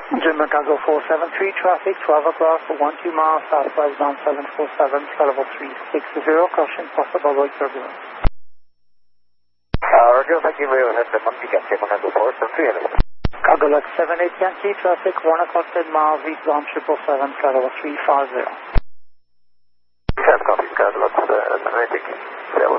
Jim Chicago 473, traffic 12 o'clock, 12 miles southwest bound 747, level 360, caution possible road turbulence. Roger, thank you very much. The monkey can check on Chicago 473. Chicago Lux 78 Yankee, traffic 1 o'clock 10 miles eastbound 777, level 350. Copy, Chicago Lux 78,